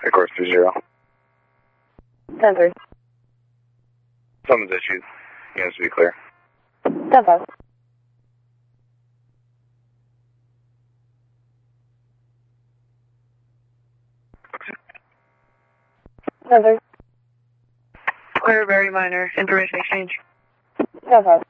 Of course, 30. 10-3. Summons issued. Units to be clear. 10-5. Clear, very minor. Information exchange. 10-5.